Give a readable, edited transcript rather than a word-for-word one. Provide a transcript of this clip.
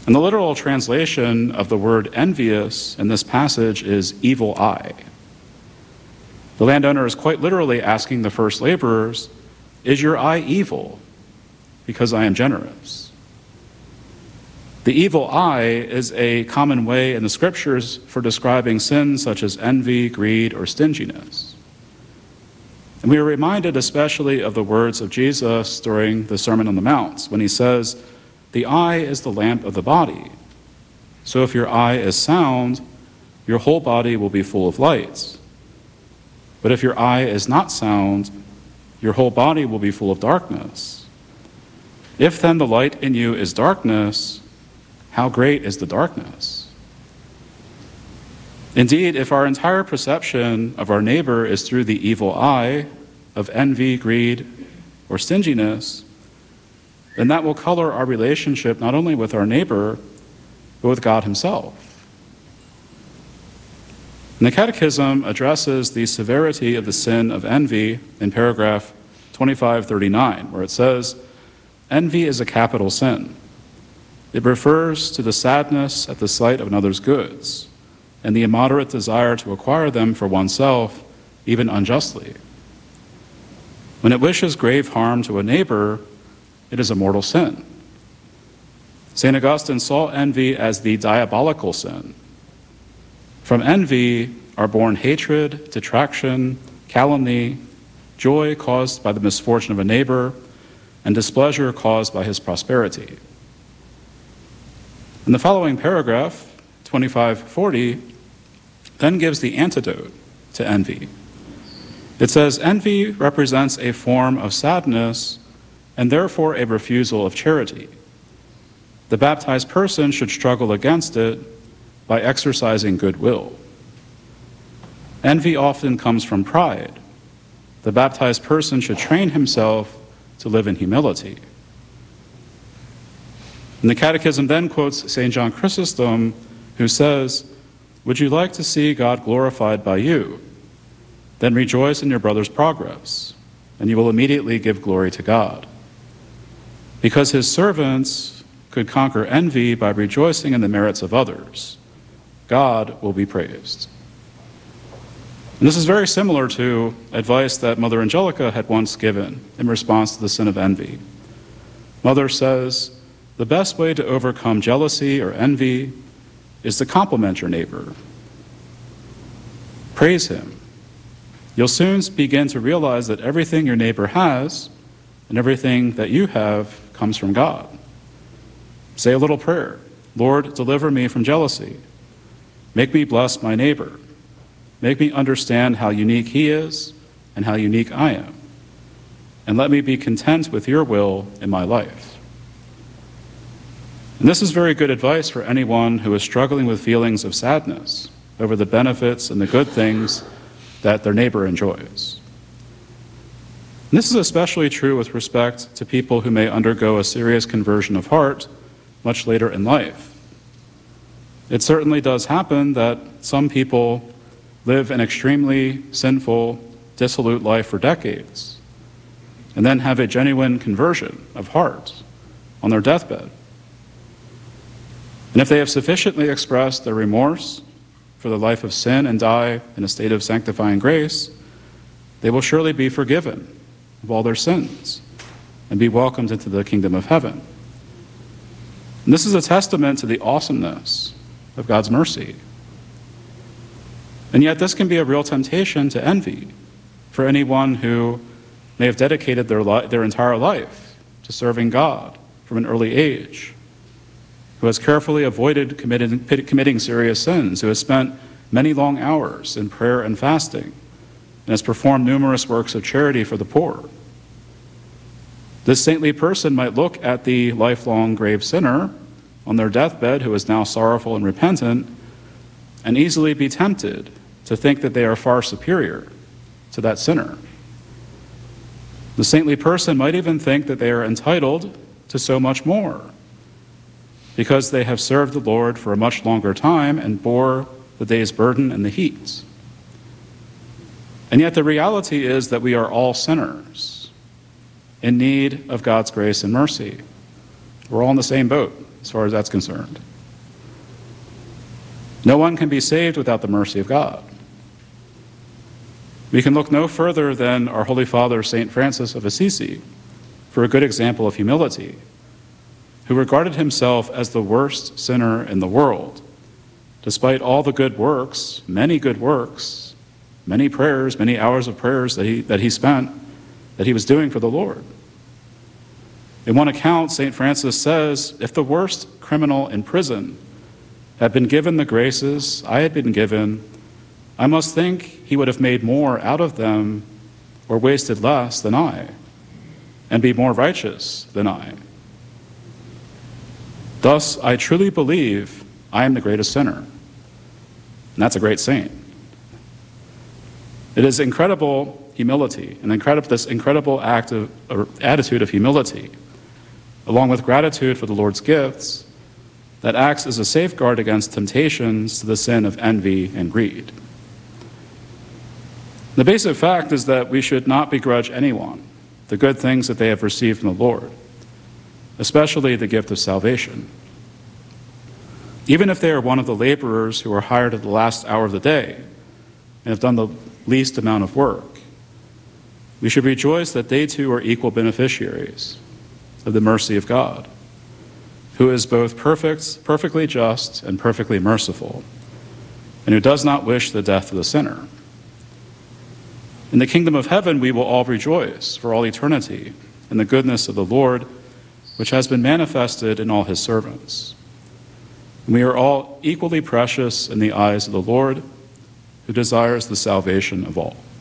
And the literal translation of the word envious in this passage is evil eye. The landowner is quite literally asking the first laborers, "Is your eye evil because I am generous?" The evil eye is a common way in the scriptures for describing sins such as envy, greed, or stinginess. And we are reminded especially of the words of Jesus during the Sermon on the Mount when he says, "The eye is the lamp of the body. So if your eye is sound, your whole body will be full of light. But if your eye is not sound, your whole body will be full of darkness. If then the light in you is darkness, how great is the darkness?" Indeed, if our entire perception of our neighbor is through the evil eye of envy, greed, or stinginess, then that will color our relationship not only with our neighbor, but with God himself. And the Catechism addresses the severity of the sin of envy in paragraph 2539, where it says, "Envy is a capital sin. It refers to the sadness at the sight of another's goods and the immoderate desire to acquire them for oneself, even unjustly. When it wishes grave harm to a neighbor, it is a mortal sin." St. Augustine saw envy as the diabolical sin. From envy are born hatred, detraction, calumny, joy caused by the misfortune of a neighbor, and displeasure caused by his prosperity. In the following paragraph, 2540, then gives the antidote to envy. It says, "Envy represents a form of sadness and therefore a refusal of charity. The baptized person should struggle against it by exercising goodwill. Envy often comes from pride. The baptized person should train himself to live in humility." And the Catechism then quotes St. John Chrysostom, who says, "Would you like to see God glorified by you? Then rejoice in your brother's progress, and you will immediately give glory to God. Because his servants could conquer envy by rejoicing in the merits of others, God will be praised." And this is very similar to advice that Mother Angelica had once given in response to the sin of envy. Mother says, "The best way to overcome jealousy or envy is to compliment your neighbor. Praise him. You'll soon begin to realize that everything your neighbor has and everything that you have comes from God. Say a little prayer. Lord, deliver me from jealousy. Make me bless my neighbor. Make me understand how unique he is and how unique I am. And let me be content with your will in my life." And this is very good advice for anyone who is struggling with feelings of sadness over the benefits and the good things that their neighbor enjoys. And this is especially true with respect to people who may undergo a serious conversion of heart much later in life. It certainly does happen that some people live an extremely sinful, dissolute life for decades, and then have a genuine conversion of heart on their deathbed. And if they have sufficiently expressed their remorse for the life of sin and die in a state of sanctifying grace, they will surely be forgiven of all their sins and be welcomed into the kingdom of heaven. And this is a testament to the awesomeness of God's mercy. And yet this can be a real temptation to envy for anyone who may have dedicated their entire life to serving God from an early age, who has carefully avoided committing serious sins, who has spent many long hours in prayer and fasting, and has performed numerous works of charity for the poor. This saintly person might look at the lifelong grave sinner on their deathbed who is now sorrowful and repentant and easily be tempted to think that they are far superior to that sinner. The saintly person might even think that they are entitled to so much more because they have served the Lord for a much longer time and bore the day's burden and the heat. And yet the reality is that we are all sinners in need of God's grace and mercy. We're all in the same boat. as far as that's concerned. No one can be saved without the mercy of God. We can look no further than our Holy Father, St. Francis of Assisi, for a good example of humility, who regarded himself as the worst sinner in the world, despite all the good works, many prayers, many hours of prayers that he was doing for the Lord. In one account, St. Francis says, if the worst criminal in prison had been given the graces I had been given, I must think he would have made more out of them or wasted less than I, and be more righteous than I. Thus, I truly believe I am the greatest sinner. And that's a great saint. It is incredible humility, this incredible attitude of humility, along with gratitude for the Lord's gifts, that acts as a safeguard against temptations to the sin of envy and greed. The basic fact is that we should not begrudge anyone the good things that they have received from the Lord, especially the gift of salvation. Even if they are one of the laborers who are hired at the last hour of the day and have done the least amount of work, we should rejoice that they too are equal beneficiaries of the mercy of God, who is both perfectly just and perfectly merciful, and who does not wish the death of the sinner. In the kingdom of heaven, we will all rejoice for all eternity in the goodness of the Lord, which has been manifested in all his servants. And we are all equally precious in the eyes of the Lord, who desires the salvation of all.